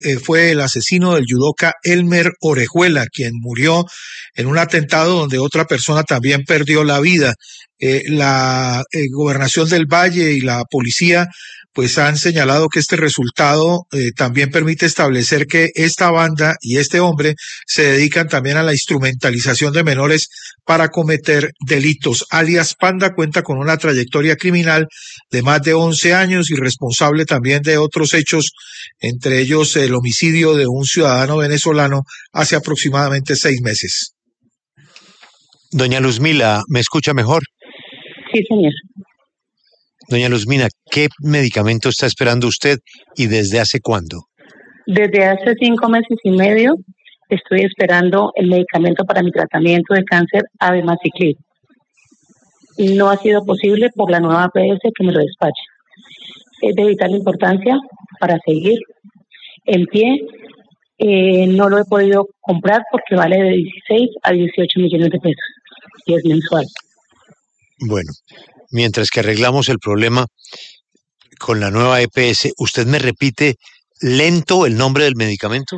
fue el asesino del yudoka Elmer Orejuela, quien murió en un atentado donde otra persona también perdió la vida. La Gobernación del Valle y la policía pues han señalado que este resultado también permite establecer que esta banda y este hombre se dedican también a la instrumentalización de menores para cometer delitos. Alias Panda cuenta con una trayectoria criminal de más de 11 años y responsable también de otros hechos, entre ellos el homicidio de un ciudadano venezolano hace aproximadamente 6 meses. Doña Luzmila, ¿me escucha mejor? Sí, señor. Doña Luzmila, ¿qué medicamento está esperando usted y desde hace cuándo? Desde hace 5 meses y medio estoy esperando el medicamento para mi tratamiento de cáncer Abemaciclib. No ha sido posible por la nueva APS que me lo despacha. Es de vital importancia para seguir en pie. No lo he podido comprar porque vale de 16 a 18 millones de pesos y es mensual. Bueno, mientras que arreglamos el problema con la nueva EPS, ¿usted me repite lento el nombre del medicamento?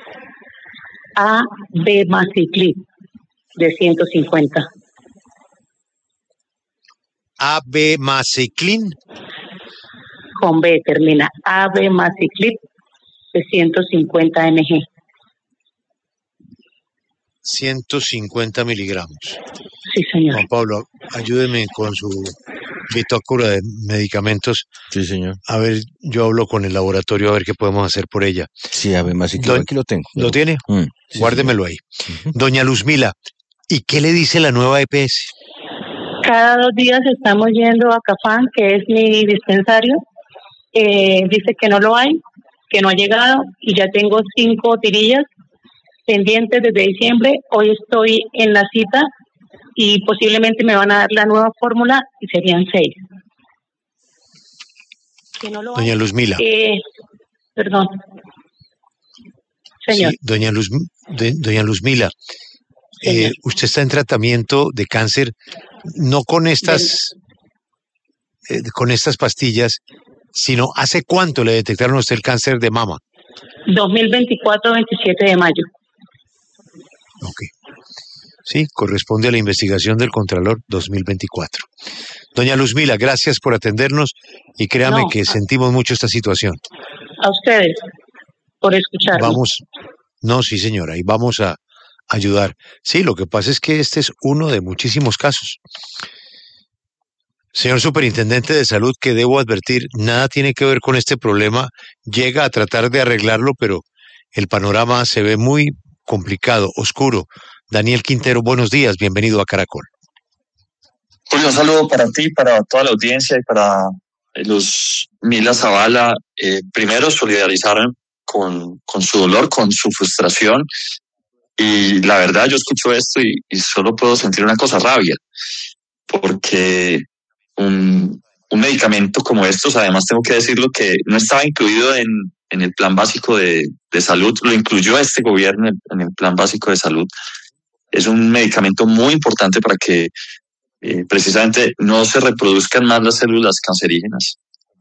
Abemaciclib de 150. Abemaciclib. Con B termina. Abemaciclib de 150 mg. 150 miligramos. Sí, señor. Juan Pablo, ayúdeme con su bitácora de medicamentos. Sí, señor. A ver, yo hablo con el laboratorio a ver qué podemos hacer por ella. Sí, Abemaciclib, aquí lo tengo. ¿Lo tiene? Sí, guárdemelo señor. ahí. Doña Luzmila, ¿y qué le dice la nueva EPS? Cada 2 días estamos yendo a Cafán, que es mi dispensario. Dice que no lo hay, que no ha llegado y ya tengo 5 tirillas pendientes desde diciembre. Hoy estoy en la cita y posiblemente me van a dar la nueva fórmula y serían 6. Que no lo Doña hay. Luzmila. Perdón. Señor. Sí, doña Luzmila, usted está en tratamiento de cáncer no con estas pastillas, sino ¿hace cuánto le detectaron a usted el cáncer de mama? 2024, 27 de mayo. Ok. Sí, corresponde a la investigación del Contralor 2024. Doña Luzmila, gracias por atendernos y créame que sentimos mucho esta situación. A ustedes, por escucharme. Sí señora, y vamos a ayudar. Sí, lo que pasa es que este es uno de muchísimos casos. Señor Superintendente de Salud, que debo advertir, nada tiene que ver con este problema. Llega a tratar de arreglarlo, pero el panorama se ve muy complicado, oscuro. Daniel Quintero, buenos días, bienvenido a Caracol. Julio, un saludo para ti, para toda la audiencia y para los Mila Zavala. Primero, solidarizarme con su dolor, con su frustración. Y la verdad, yo escucho esto y solo puedo sentir una cosa, rabia, porque un medicamento como estos, además tengo que decirlo que no estaba incluido en el plan básico de salud, lo incluyó este gobierno en el plan básico de salud. Es un medicamento muy importante para que precisamente no se reproduzcan más las células cancerígenas,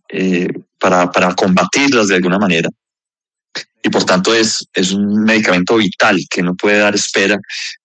para combatirlas de alguna manera. Y por tanto es un medicamento vital que no puede dar espera,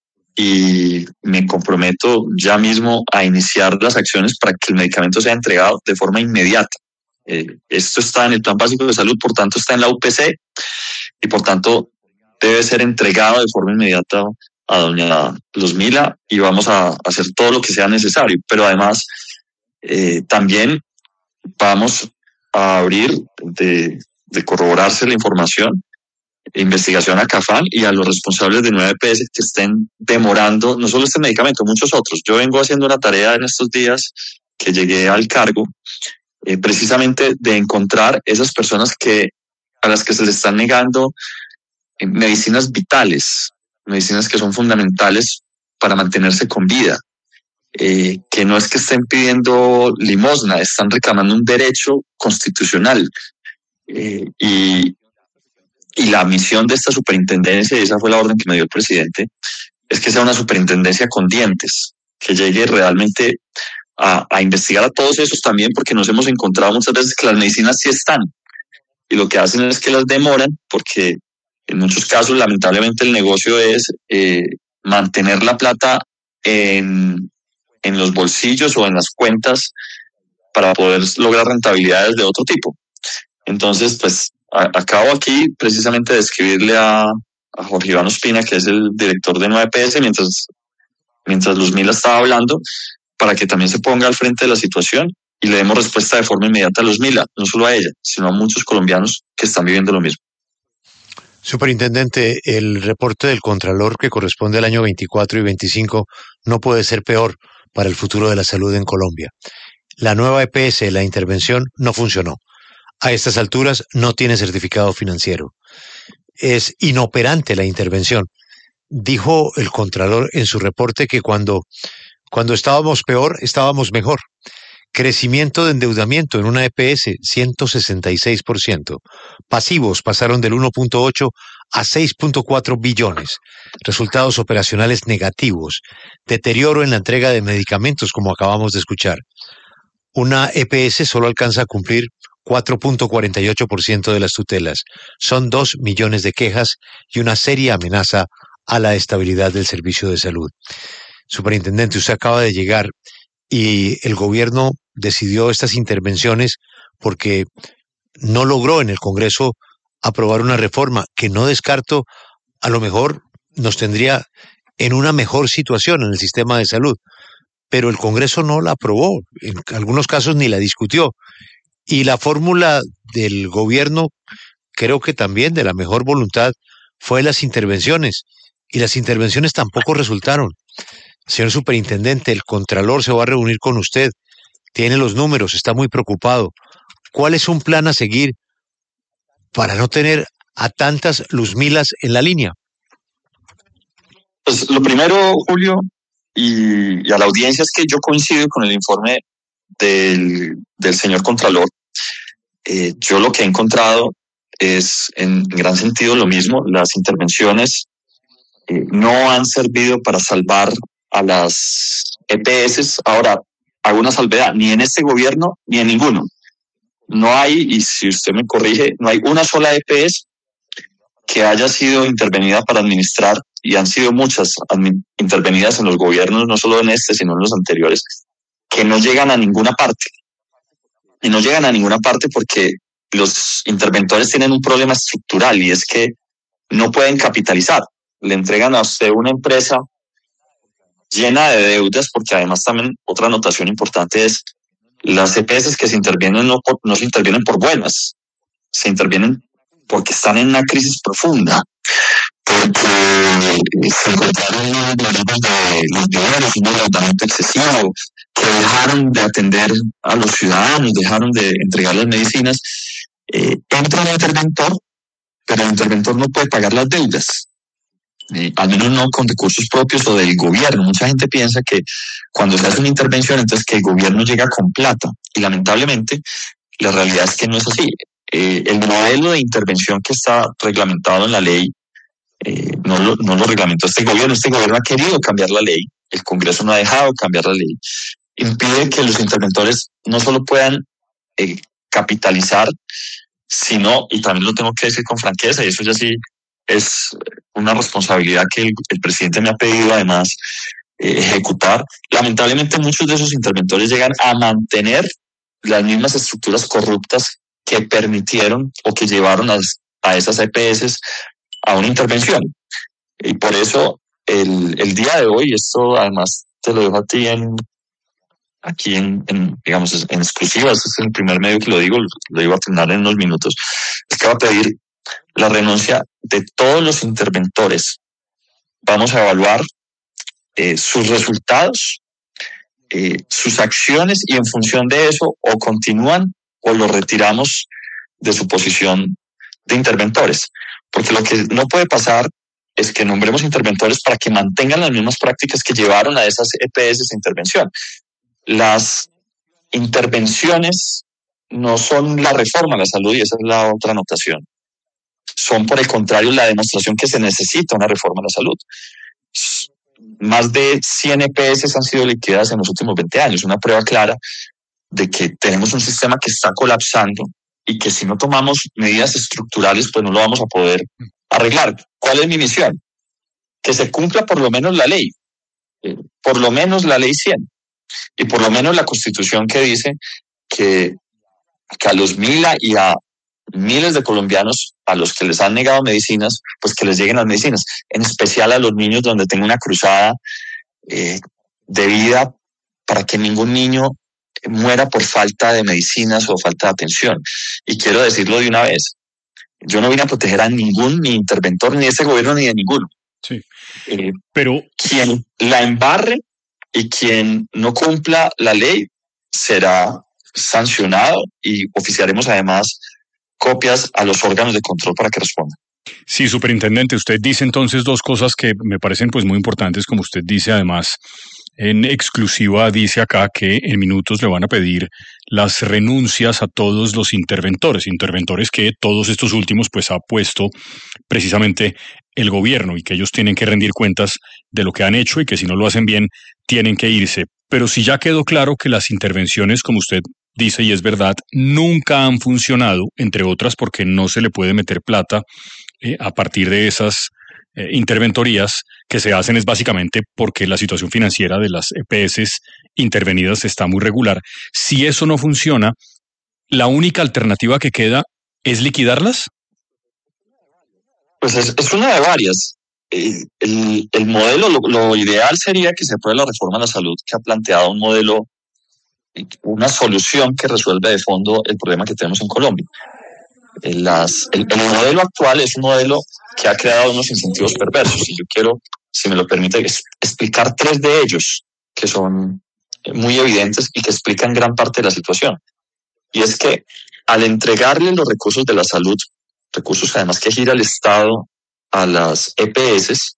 y me comprometo ya mismo a iniciar las acciones para que el medicamento sea entregado de forma inmediata. Esto está en el plan básico de salud, por tanto está en la UPC y por tanto debe ser entregado de forma inmediata a doña Luzmila y vamos a hacer todo lo que sea necesario. Pero además también vamos a abrir de corroborarse la información, investigación a Cafán y a los responsables de 9 EPS que estén demorando no solo este medicamento, muchos otros. Yo vengo haciendo una tarea en estos días que llegué al cargo, precisamente de encontrar esas personas a las que se les están negando medicinas vitales, medicinas que son fundamentales para mantenerse con vida, que no es que estén pidiendo limosna, están reclamando un derecho constitucional. Y la misión de esta superintendencia, y esa fue la orden que me dio el presidente, es que sea una superintendencia con dientes, que llegue realmente a investigar a todos esos también, porque nos hemos encontrado muchas veces que las medicinas sí están, y lo que hacen es que las demoran porque en muchos casos lamentablemente el negocio es mantener la plata en los bolsillos o en las cuentas para poder lograr rentabilidades de otro tipo. Entonces, pues acabo aquí precisamente de escribirle a Jorge Iván Ospina, que es el director de 9PS, mientras Luzmila estaba hablando, para que también se ponga al frente de la situación y le demos respuesta de forma inmediata a Luzmila, no solo a ella, sino a muchos colombianos que están viviendo lo mismo. Superintendente, el reporte del Contralor que corresponde al año 24 y 25 no puede ser peor para el futuro de la salud en Colombia. La nueva EPS, la intervención, no funcionó. A estas alturas no tiene certificado financiero. Es inoperante la intervención. Dijo el Contralor en su reporte que cuando estábamos peor, estábamos mejor. Crecimiento de endeudamiento en una EPS, 166%. Pasivos pasaron del 1.8 a 6.4 billones. Resultados operacionales negativos. Deterioro en la entrega de medicamentos, como acabamos de escuchar. Una EPS solo alcanza a cumplir 4.48% de las tutelas. Son 2 millones de quejas y una seria amenaza a la estabilidad del servicio de salud. Superintendente, usted acaba de llegar y el gobierno decidió estas intervenciones porque no logró en el Congreso aprobar una reforma que no descarto, a lo mejor nos tendría en una mejor situación en el sistema de salud, pero el Congreso no la aprobó, en algunos casos ni la discutió, y la fórmula del gobierno, creo que también de la mejor voluntad, fue las intervenciones, y las intervenciones tampoco resultaron. Señor superintendente, el Contralor se va a reunir con usted, tiene los números, está muy preocupado. ¿Cuál es un plan a seguir para no tener a tantas Luzmilas en la línea? Pues lo primero, Julio, y a la audiencia, es que yo coincido con el informe del señor Contralor. Yo lo que he encontrado es en gran sentido lo mismo. Las intervenciones no han servido para salvar a las EPS. Ahora, hago una salvedad, ni en este gobierno ni en ninguno. No hay, y si usted me corrige, no hay una sola EPS que haya sido intervenida para administrar, y han sido muchas intervenidas en los gobiernos, no solo en este, sino en los anteriores, que no llegan a ninguna parte. Y no llegan a ninguna parte porque los interventores tienen un problema estructural, y es que no pueden capitalizar. Le entregan a usted una empresa llena de deudas, porque además también otra anotación importante es las EPS que se intervienen no se intervienen por buenas, se intervienen porque están en una crisis profunda, porque se encontraron unos problemas de los dineros, un endeudamiento excesivo, que dejaron de atender a los ciudadanos, dejaron de entregar las medicinas. Entra un interventor, pero el interventor no puede pagar las deudas. Al menos no con recursos propios o del gobierno. Mucha gente piensa que cuando se hace una intervención, entonces que el gobierno llega con plata, y lamentablemente la realidad es que no es así. El modelo de intervención que está reglamentado en la ley no lo reglamentó este gobierno. Este gobierno ha querido cambiar la ley, el Congreso no ha dejado cambiar la ley. Impide que los interventores no solo puedan capitalizar, sino, y también lo tengo que decir con franqueza, y eso ya sí es una responsabilidad que el presidente me ha pedido además ejecutar. Lamentablemente muchos de esos interventores llegan a mantener las mismas estructuras corruptas que permitieron o que llevaron a esas EPS a una intervención. Y por eso el día de hoy, esto además te lo dejo a ti aquí digamos, en exclusiva, este es el primer medio que lo iba a terminar en unos minutos, es que va a pedir la renuncia de todos los interventores. Vamos a evaluar sus resultados, sus acciones, y en función de eso o continúan o los retiramos de su posición de interventores. Porque lo que no puede pasar es que nombremos interventores para que mantengan las mismas prácticas que llevaron a esas EPS de intervención. Las intervenciones no son la reforma a la salud, y esa es la otra anotación. Son, por el contrario, la demostración que se necesita una reforma a la salud. Más de 100 EPS han sido liquidadas en los últimos 20 años, una prueba clara de que tenemos un sistema que está colapsando y que si no tomamos medidas estructurales, pues no lo vamos a poder arreglar. ¿Cuál es mi misión? Que se cumpla por lo menos la ley, por lo menos la ley 100, y por lo menos la Constitución que dice que a los Mila y a miles de colombianos a los que les han negado medicinas, pues que les lleguen las medicinas, en especial a los niños, donde tengo una cruzada de vida para que ningún niño muera por falta de medicinas o falta de atención. Y quiero decirlo de una vez, yo no vine a proteger a ningún ni interventor, ni de este gobierno, ni de ninguno. Sí. Pero quien la embarre y quien no cumpla la ley será sancionado, y oficiaremos además copias a los órganos de control para que respondan. Sí, superintendente, usted dice entonces dos cosas que me parecen pues muy importantes, como usted dice. Además, en exclusiva dice acá que en minutos le van a pedir las renuncias a todos los interventores que todos estos últimos pues ha puesto precisamente el gobierno, y que ellos tienen que rendir cuentas de lo que han hecho y que si no lo hacen bien tienen que irse. Pero si ya quedó claro que las intervenciones, como usted dice y es verdad, nunca han funcionado, entre otras porque no se le puede meter plata a partir de esas interventorías que se hacen, es básicamente porque la situación financiera de las EPS intervenidas está muy regular. Si eso no funciona, ¿la única alternativa que queda es liquidarlas? Pues es una de varias. El modelo, lo ideal sería que se apruebe la reforma a la salud, que ha planteado un modelo, una solución que resuelve de fondo el problema que tenemos en Colombia. El modelo actual es un modelo que ha creado unos incentivos perversos, y yo quiero, si me lo permite, explicar tres de ellos que son muy evidentes y que explican gran parte de la situación. Y es que al entregarle los recursos de la salud, recursos además que gira el Estado a las EPS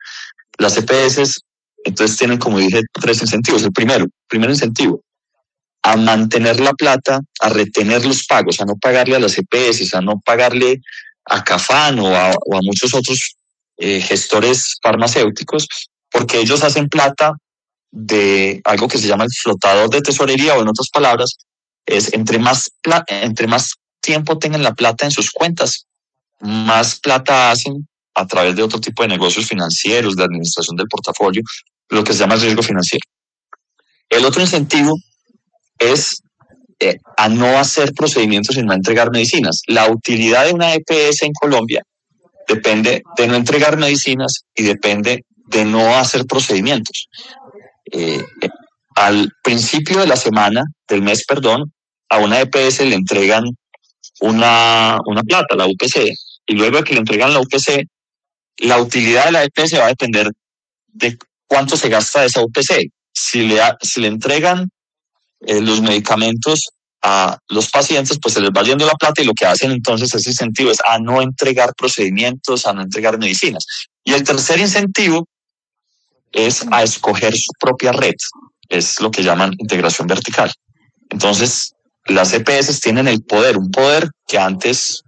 entonces tienen, como dije, tres incentivos. El primer incentivo, a mantener la plata, a retener los pagos, a no pagarle a las EPS, a no pagarle a Cafán o a muchos otros gestores farmacéuticos, porque ellos hacen plata de algo que se llama el flotador de tesorería, o en otras palabras, es entre más tiempo tengan la plata en sus cuentas, más plata hacen a través de otro tipo de negocios financieros, de administración del portafolio, lo que se llama el riesgo financiero. El otro incentivo es a no hacer procedimientos y no entregar medicinas. La utilidad de una EPS en Colombia depende de no entregar medicinas y depende de no hacer procedimientos. Al principio de la semana, del mes, a una EPS le entregan una plata, la UPC, y luego de que le entregan la UPC, la utilidad de la EPS va a depender de cuánto se gasta esa UPC. Si le entregan los medicamentos a los pacientes, pues se les va yendo la plata, y lo que hacen entonces ese incentivo es a no entregar procedimientos, a no entregar medicinas. Y el tercer incentivo es a escoger su propia red, es lo que llaman integración vertical. Entonces, las EPS tienen el poder, un poder que antes,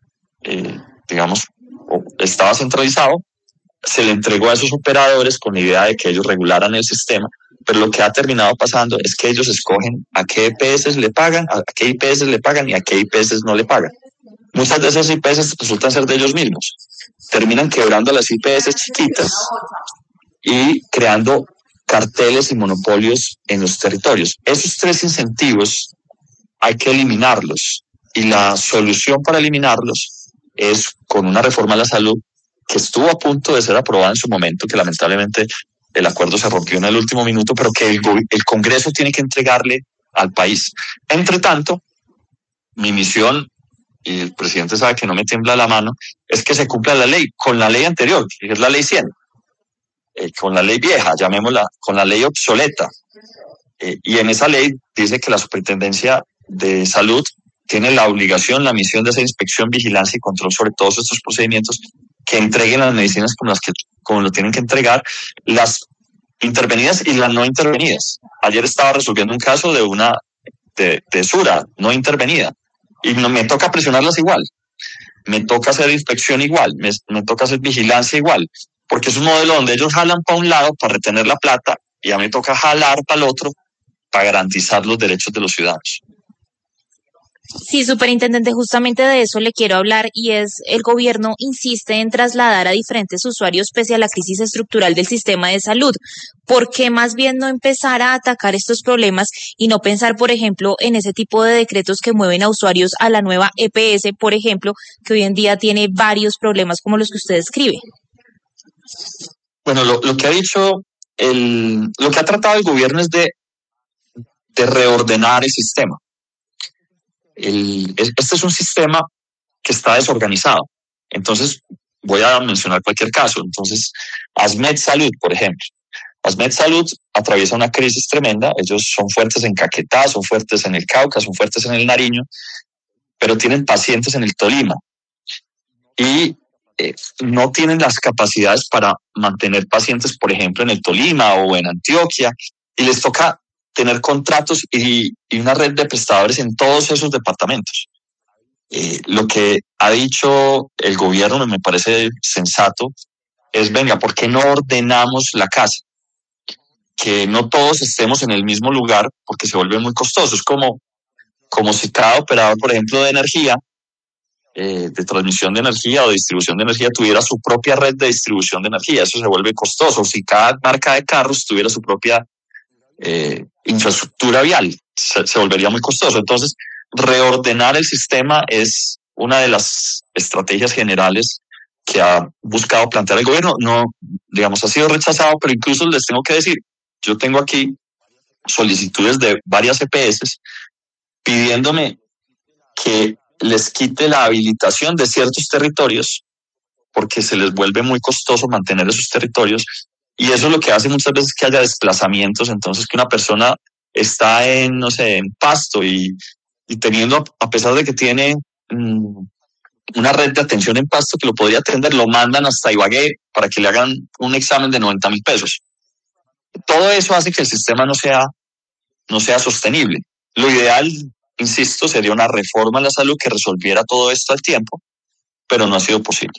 estaba centralizado, se le entregó a esos operadores con la idea de que ellos regularan el sistema, pero lo que ha terminado pasando es que ellos escogen a qué EPS le pagan, a qué IPS le pagan y a qué IPS no le pagan. Muchas de esas IPS resultan ser de ellos mismos. Terminan quebrando las IPS chiquitas y creando carteles y monopolios en los territorios. Esos tres incentivos hay que eliminarlos, y la solución para eliminarlos es con una reforma a la salud que estuvo a punto de ser aprobada en su momento, que lamentablemente el acuerdo se rompió en el último minuto, pero que el Congreso tiene que entregarle al país. Entre tanto, mi misión, y el presidente sabe que no me tiembla la mano, es que se cumpla la ley, con la ley anterior, que es la ley 100, con la ley vieja, llamémosla, con la ley obsoleta. Y en esa ley dice que la Superintendencia de Salud tiene la obligación, la misión de hacer inspección, vigilancia y control sobre todos estos procedimientos, que entreguen las medicinas como lo tienen que entregar, las intervenidas y las no intervenidas. Ayer estaba resolviendo un caso de Sura, no intervenida, y me toca presionarlas igual, me toca hacer inspección igual, me toca hacer vigilancia igual, porque es un modelo donde ellos jalan para un lado para retener la plata, y a mí me toca jalar para el otro para garantizar los derechos de los ciudadanos. Sí, superintendente, justamente de eso le quiero hablar y es el gobierno insiste en trasladar a diferentes usuarios pese a la crisis estructural del sistema de salud. ¿Por qué más bien no empezar a atacar estos problemas y no pensar, por ejemplo, en ese tipo de decretos que mueven a usuarios a la nueva EPS, por ejemplo, que hoy en día tiene varios problemas como los que usted describe? Bueno, lo que ha dicho, lo que ha tratado el gobierno es de reordenar el sistema. Este es un sistema que está desorganizado. Entonces, voy a mencionar cualquier caso. Entonces, ASMED Salud, por ejemplo. ASMED Salud atraviesa una crisis tremenda. Ellos son fuertes en Caquetá, son fuertes en el Cauca, son fuertes en el Nariño, pero tienen pacientes en el Tolima. Y no tienen las capacidades para mantener pacientes, por ejemplo, en el Tolima o en Antioquia. Y les toca tener contratos y una red de prestadores en todos esos departamentos. Lo que ha dicho el gobierno me parece sensato es, venga, ¿por qué no ordenamos la casa? Que no todos estemos en el mismo lugar porque se vuelve muy costoso. Es como si cada operador, por ejemplo, de energía, de transmisión de energía o de distribución de energía tuviera su propia red de distribución de energía. Eso se vuelve costoso. Si cada marca de carros tuviera su propia infraestructura vial, se volvería muy costoso. Entonces, reordenar el sistema es una de las estrategias generales que ha buscado plantear el gobierno. No, digamos, ha sido rechazado, pero incluso les tengo que decir, yo tengo aquí solicitudes de varias EPS pidiéndome que les quite la habilitación de ciertos territorios porque se les vuelve muy costoso mantener esos territorios. Y eso es lo que hace muchas veces que haya desplazamientos, entonces que una persona está en, no sé, en Pasto y teniendo, a pesar de que tiene una red de atención en Pasto que lo podría atender, lo mandan hasta Ibagué para que le hagan un examen de 90.000 pesos. Todo eso hace que el sistema no sea sostenible. Lo ideal, insisto, sería una reforma en la salud que resolviera todo esto al tiempo, pero no ha sido posible.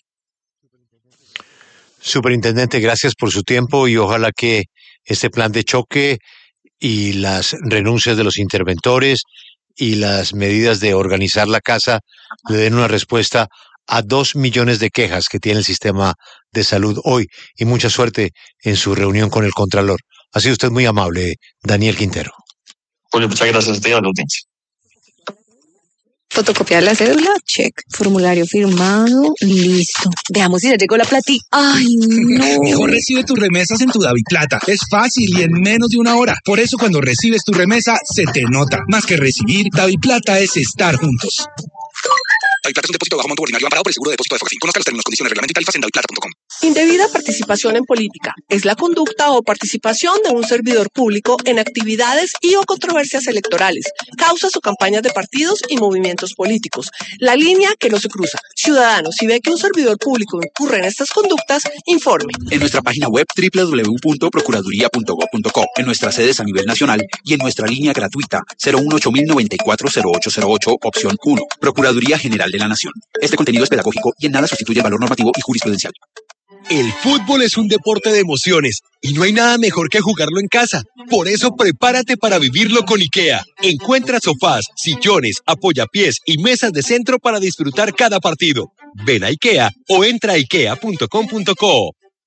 Superintendente, gracias por su tiempo y ojalá que este plan de choque y las renuncias de los interventores y las medidas de organizar la casa le den una respuesta a 2 millones de quejas que tiene el sistema de salud hoy, y mucha suerte en su reunión con el Contralor. Ha sido usted muy amable, Daniel Quintero. Julio, muchas gracias a ti y a la audiencia. Fotocopiar la cédula, check. Formulario firmado, listo. Veamos si ya llegó la platica. ¡Ay, no! Mejor recibe tus remesas en tu DaviPlata. Es fácil y en menos de una hora. Por eso cuando recibes tu remesa, se te nota. Más que recibir, DaviPlata es estar juntos. DaviPlata es un depósito de bajo monto ordinario amparado por el seguro de depósito de Focafin. Conozca los términos, condiciones, reglamento y tarifas en daviplata.com. Indebida participación en política es la conducta o participación de un servidor público en actividades y o controversias electorales, causas o campañas de partidos y movimientos políticos. La línea que no se cruza. Ciudadanos, si ve que un servidor público incurre en estas conductas, informe. En nuestra página web www.procuraduría.gov.co, en nuestras sedes a nivel nacional y en nuestra línea gratuita 018-094-0808, opción 1. Procuraduría General de la Nación. Este contenido es pedagógico y en nada sustituye el valor normativo y jurisprudencial. El fútbol es un deporte de emociones y no hay nada mejor que jugarlo en casa. Por eso prepárate para vivirlo con IKEA. Encuentra sofás, sillones, apoyapiés y mesas de centro para disfrutar cada partido. Ven a IKEA o entra a ikea.com.co.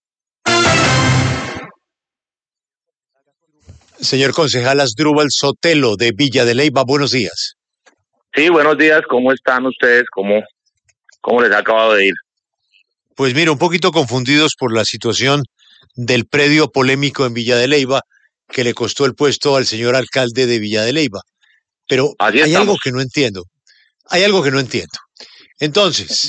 Señor concejal Asdrúbal Sotelo de Villa de Leyva, buenos días. Sí, buenos días. ¿Cómo están ustedes? ¿Cómo les ha acabado de ir? Pues mira, un poquito confundidos por la situación del predio polémico en Villa de Leyva que le costó el puesto al señor alcalde de Villa de Leyva. Pero hay algo que no entiendo. Entonces,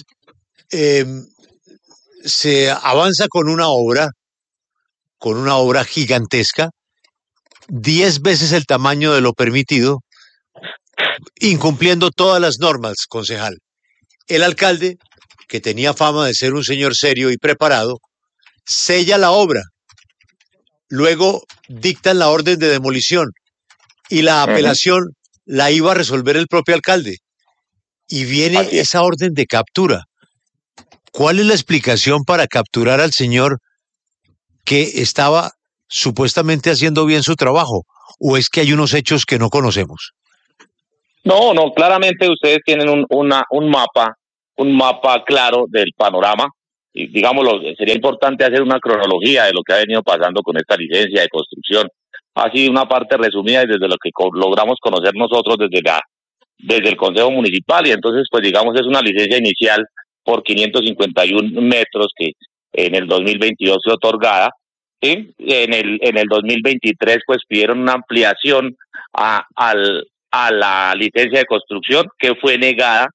se avanza con una obra gigantesca, 10 veces el tamaño de lo permitido, incumpliendo todas las normas, concejal. El alcalde, que tenía fama de ser un señor serio y preparado, sella la obra. Luego dictan la orden de demolición y la apelación la iba a resolver el propio alcalde. Y viene esa orden de captura. ¿Cuál es la explicación para capturar al señor que estaba supuestamente haciendo bien su trabajo? ¿O es que hay unos hechos que no conocemos? No, claramente ustedes tienen un mapa claro del panorama. Y digámoslo, sería importante hacer una cronología de lo que ha venido pasando con esta licencia de construcción. Ha sido una parte resumida y desde lo que logramos conocer nosotros desde el Consejo Municipal, y entonces pues digamos es una licencia inicial por 551 metros que en el 2022 fue otorgada. ¿Sí? En el 2023 pues pidieron una ampliación a la licencia de construcción que fue negada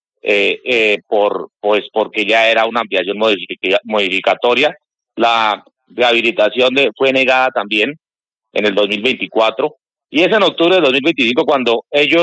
porque ya era una ampliación modificatoria. La rehabilitación fue negada también en el 2024 y es en octubre del 2025 cuando ellos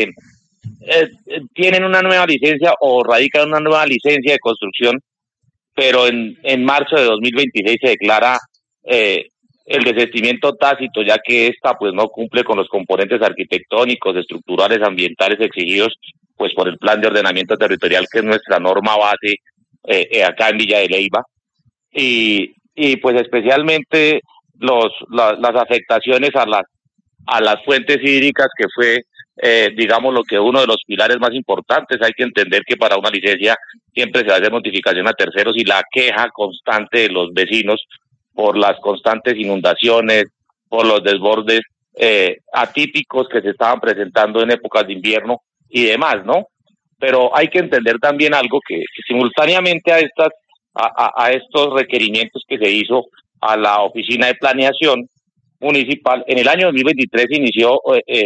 tienen una nueva licencia o radican una nueva licencia de construcción, pero en marzo de 2026 se declara el desistimiento tácito, ya que esta pues no cumple con los componentes arquitectónicos, estructurales, ambientales exigidos pues por el Plan de Ordenamiento Territorial, que es nuestra norma base acá en Villa de Leyva, y pues especialmente las afectaciones a las fuentes hídricas, que fue digamos lo que uno de los pilares más importantes. Hay que entender que para una licencia siempre se hace notificación a terceros, y la queja constante de los vecinos por las constantes inundaciones, por los desbordes atípicos que se estaban presentando en épocas de invierno y demás, ¿no? Pero hay que entender también algo, que simultáneamente a estos requerimientos que se hizo a la Oficina de Planeación Municipal, en el año 2023 inició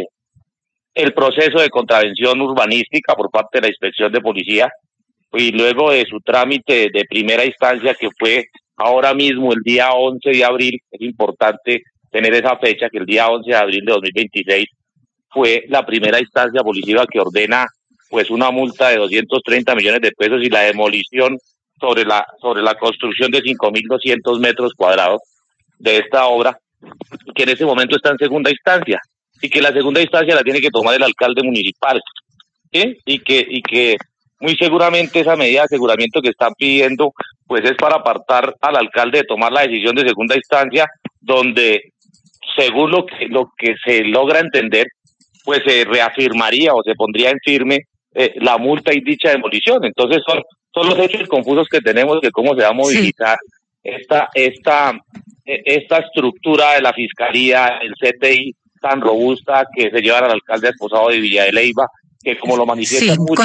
el proceso de contravención urbanística por parte de la Inspección de Policía, y luego de su trámite de primera instancia, que fue ahora mismo el día 11 de abril, es importante tener esa fecha, que el día 11 de abril de 2026 fue la primera instancia policiva que ordena pues una multa de 230 millones de pesos y la demolición sobre la construcción de 5.200 metros cuadrados de esta obra, que en ese momento está en segunda instancia, y que la segunda instancia la tiene que tomar el alcalde municipal, ¿sí? Y que muy seguramente esa medida de aseguramiento que están pidiendo pues es para apartar al alcalde de tomar la decisión de segunda instancia, donde según lo que se logra entender, pues se reafirmaría o se pondría en firme la multa y dicha demolición. Entonces son los hechos confusos que tenemos de cómo se va a modificar esta estructura de la Fiscalía, el CTI tan robusta que se lleva al alcalde esposado de Villa de Leyva, que como lo manifiestan muchos...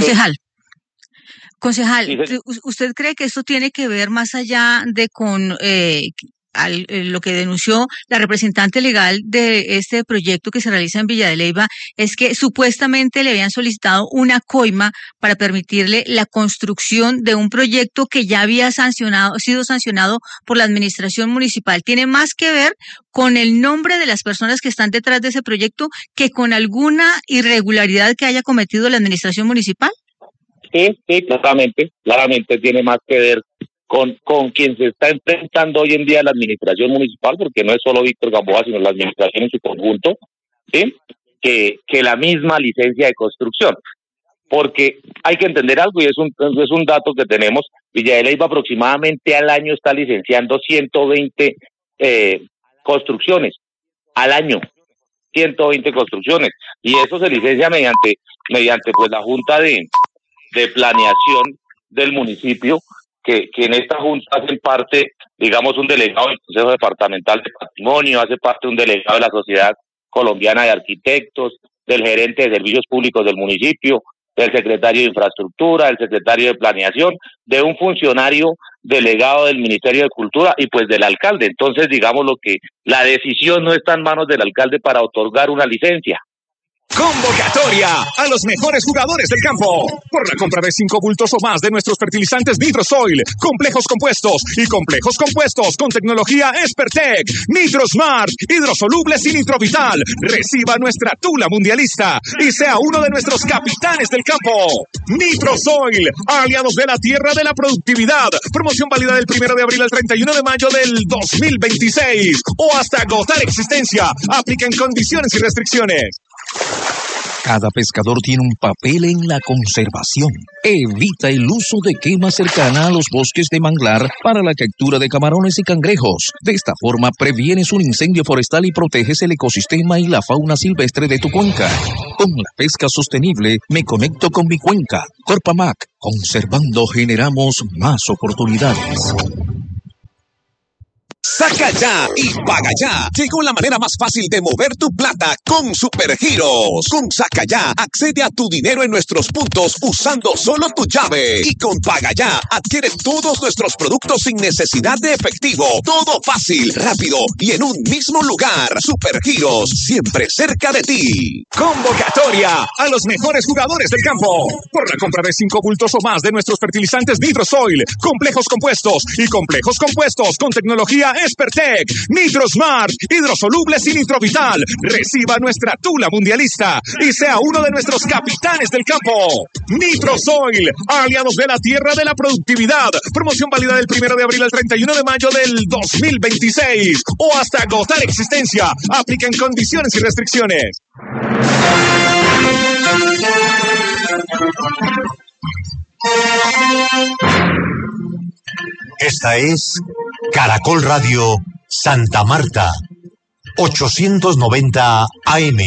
Concejal, ¿usted cree que esto tiene que ver más allá de con lo que denunció la representante legal de este proyecto que se realiza en Villa de Leyva? Es que supuestamente le habían solicitado una coima para permitirle la construcción de un proyecto que ya había sido sancionado por la administración municipal. ¿Tiene más que ver con el nombre de las personas que están detrás de ese proyecto que con alguna irregularidad que haya cometido la administración municipal? Sí, claramente tiene más que ver con quien se está enfrentando hoy en día la administración municipal, porque no es solo Víctor Gamboa, sino la administración en su conjunto, ¿sí? que la misma licencia de construcción. Porque hay que entender algo, y es un dato que tenemos: Villa de Leyva aproximadamente al año está licenciando 120 construcciones, al año, 120 construcciones, y eso se licencia mediante pues la Junta de Planeación del municipio, que en esta junta hacen parte, digamos, un delegado del Consejo Departamental de Patrimonio, hace parte un delegado de la Sociedad Colombiana de Arquitectos, del gerente de Servicios Públicos del municipio, del secretario de Infraestructura, del secretario de Planeación, de un funcionario delegado del Ministerio de Cultura y pues del alcalde. Entonces, digamos lo que la decisión no está en manos del alcalde para otorgar una licencia. Convocatoria a los mejores jugadores del campo. Por la compra de 5 bultos o más de nuestros fertilizantes Nitrosoil, complejos compuestos y complejos compuestos con tecnología Espertec, Nitrosmart, hidrosolubles y Nitrovital, reciba nuestra tula mundialista y sea uno de nuestros capitanes del campo. Nitrosoil, aliados de la tierra de la productividad. Promoción válida del 1 de abril al 31 de mayo del 2026 o hasta agotar existencia. Aplican condiciones y restricciones. Cada pescador tiene un papel en la conservación. Evita el uso de quema cercana a los bosques de manglar para la captura de camarones y cangrejos. De esta forma previenes un incendio forestal y proteges el ecosistema y la fauna silvestre de tu cuenca. Con la pesca sostenible me conecto con mi cuenca. Corpamac, conservando generamos más oportunidades. Saca ya y paga ya. Llegó la manera más fácil de mover tu plata con Supergiros. Con Saca ya, accede a tu dinero en nuestros puntos usando solo tu llave. Y con Paga ya, adquiere todos nuestros productos sin necesidad de efectivo. Todo fácil, rápido y en un mismo lugar. Supergiros, siempre cerca de ti. Convocatoria a los mejores jugadores del campo. Por la compra de 5 bultos o más de nuestros fertilizantes Nitrosoil, complejos compuestos y complejos compuestos con tecnología Espertec, Nitrosmart, hidrosolubles y Nitrovital. Reciba nuestra tula mundialista y sea uno de nuestros capitanes del campo. Nitrosoil, aliados de la tierra de la productividad. Promoción válida del 1 de abril al 31 de mayo del 2026 o hasta agotar existencia. Aplica en condiciones y restricciones. Esta es Caracol Radio Santa Marta, 890 AM,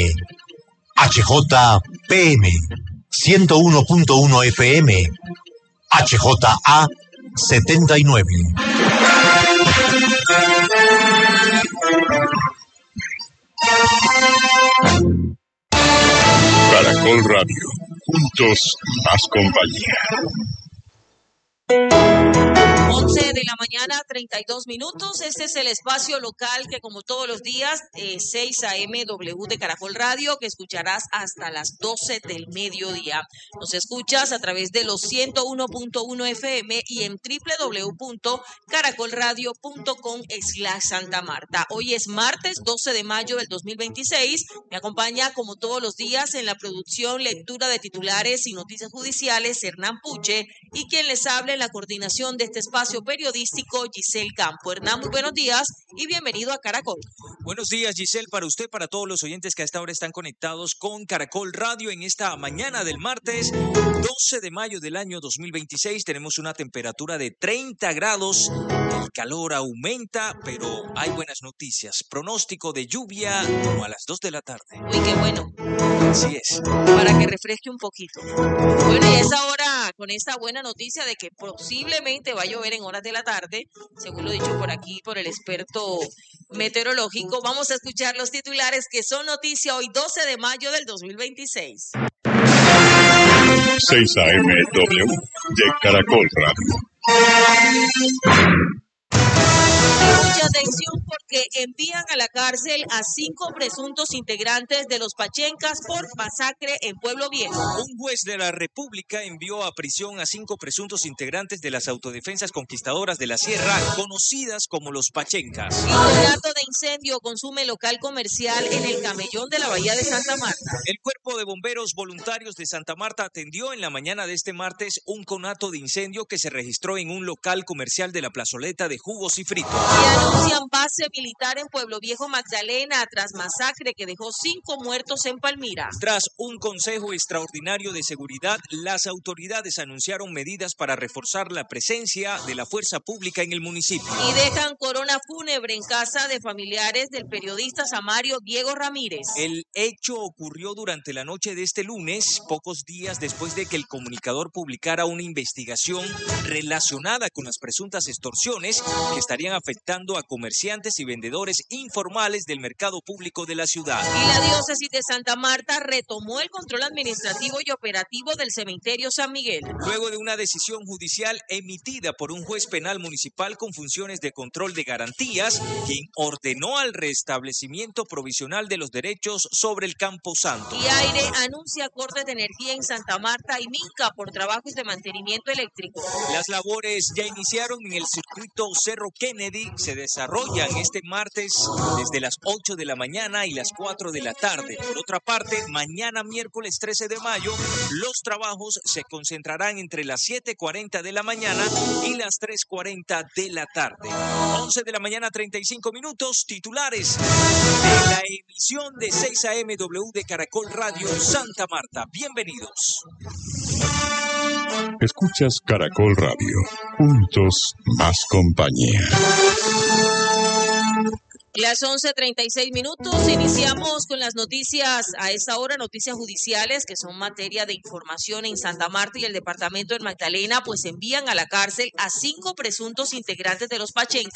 HJPM, 101.1 FM, HJA 79. Caracol Radio, juntos más compañía. 11 de la mañana, 32 minutos. Este es el espacio local que, como todos los días, 6 a.m. W de Caracol Radio, que escucharás hasta las 12 del mediodía. Nos escuchas a través de los 101.1 FM y en www.caracolradio.com/Santa Marta. Hoy es martes 12 de mayo del 2026. Me acompaña, como todos los días, en la producción, lectura de titulares y noticias judiciales, Hernán Puche, y quien les habla en la coordinación de este espacio periodístico, Giselle Campo. Hernán, muy buenos días y bienvenido a Caracol. Buenos días, Giselle, para usted, para todos los oyentes que a esta hora están conectados con Caracol Radio en esta mañana del martes 12 de mayo del año 2026. Tenemos una temperatura de 30 grados, el calor aumenta, pero hay buenas noticias. Pronóstico de lluvia como a las 2 de la tarde. Uy, qué bueno. Así es. Para que refresque un poquito. Bueno, y a esa hora, con esta buena noticia de que posiblemente va a llover en horas de la tarde, según lo dicho por aquí por el experto meteorológico, vamos a escuchar los titulares que son noticia hoy 12 de mayo del 2026. 6 a.m.W de Caracol Radio. Mucha atención porque envían a la cárcel a 5 presuntos integrantes de los Pachencas por masacre en Pueblo Viejo. Un juez de la República envió a prisión a 5 presuntos integrantes de las autodefensas conquistadoras de la Sierra, conocidas como los Pachencas. Conato de incendio consume local comercial en el Camellón de la Bahía de Santa Marta. El Cuerpo de Bomberos Voluntarios de Santa Marta atendió en la mañana de este martes un conato de incendio que se registró en un local comercial de la plazoleta de jugos y fritos. Y anuncian base militar en Pueblo Viejo, Magdalena, tras masacre que dejó 5 muertos en Palmira. Tras un consejo extraordinario de seguridad, las autoridades anunciaron medidas para reforzar la presencia de la fuerza pública en el municipio. Y dejan corona fúnebre en casa de familiares del periodista Samario Diego Ramírez. El hecho ocurrió durante la noche de este lunes, pocos días después de que el comunicador publicara una investigación relacionada con las presuntas extorsiones que estarían afectando a comerciantes y vendedores informales del mercado público de la ciudad. Y la diócesis de Santa Marta retomó el control administrativo y operativo del cementerio San Miguel. Luego de una decisión judicial emitida por un juez penal municipal con funciones de control de garantías, quien ordenó al restablecimiento provisional de los derechos sobre el Camposanto. Y Aire anuncia cortes de energía en Santa Marta y Minca por trabajos de mantenimiento eléctrico. Las labores ya iniciaron en el circuito Cerro Kennedy, se desarrollan este martes desde las 8 de la mañana y las 4 de la tarde. Por otra parte, mañana miércoles 13 de mayo, los trabajos se concentrarán entre las 7:40 de la mañana y las 3:40 de la tarde. 11 de la mañana, 35 minutos, titulares de la emisión de 6 AM W de Caracol Radio Santa Marta. Bienvenidos. Escuchas Caracol Radio. Juntos, más compañía. Las 11:36 minutos, iniciamos con las noticias a esta hora, noticias judiciales que son materia de información en Santa Marta y el departamento de Magdalena, pues envían a la cárcel a 5 presuntos integrantes de los Pachenca